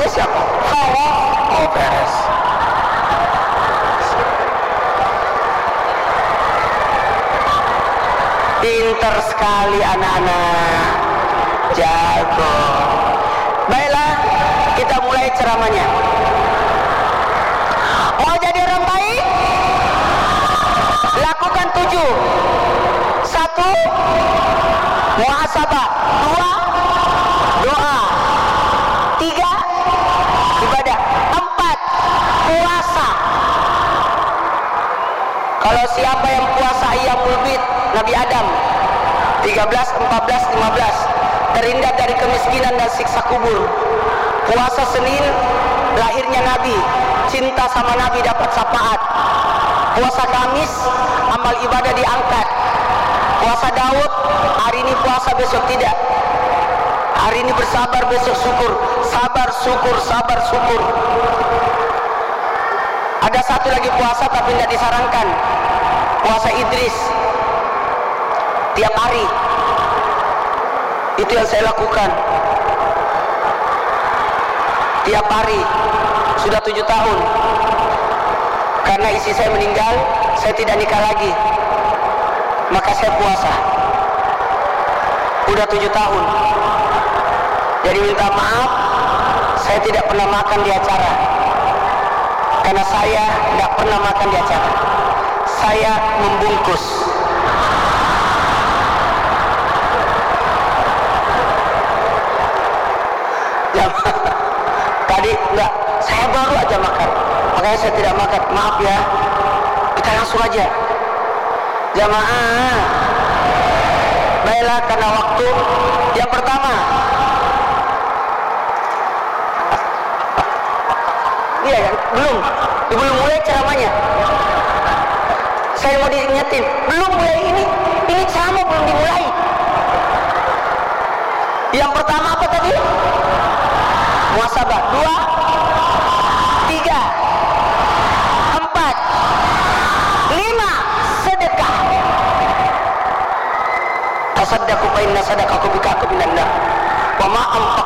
dia siapa? Hawa. Oh, beres. Pinter sekali anak-anak, jago. Baiklah, kita mulai ceramahnya. Mau jadi orang baik? Lakukan 7. 1, muhasabah. 2, doa. 3, ibadah. 4, puasa. Kalau siapa yang puasa ayyamul bid, Nabi Adam 13, 14, 15 terhindar dari kemiskinan dan siksa kubur. Puasa Senin lahirnya Nabi, cinta sama Nabi dapat syafaat. Puasa Kamis amal ibadah diangkat. Puasa Daud, hari ini puasa besok tidak. Hari ini bersabar besok syukur. Sabar syukur, sabar syukur. Ada satu lagi puasa tapi tidak disarankan, puasa Idris tiap hari. Itu yang saya lakukan tiap hari sudah 7 tahun. Karena istri saya meninggal, saya tidak nikah lagi, maka saya puasa udah 7 tahun. Jadi minta maaf, saya tidak pernah makan di acara, karena saya tidak pernah makan di acara. Saya membungkus. Tadi enggak, saya baru aja makan, makanya saya tidak makan. Maaf ya, kita langsung aja jamaah. Baiklah, karena waktu. Yang pertama, iya kan? Belum mulai ceramahnya. Saya mau diingetin, belum mulai ini ceramah belum dimulai. Yang pertama apa tadi? Muhasabah. 2, 3, 4, 5, sedekah. Tasaddaqu fa inna sadaqakum bikakum minan nar. Wa ma